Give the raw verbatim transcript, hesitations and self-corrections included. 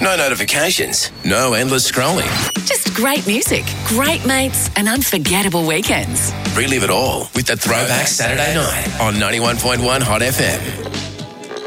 No notifications. No endless scrolling. Just great music, great mates, and unforgettable weekends. Relive it all with the Throwback Saturday Night on ninety-one point one Hot F M.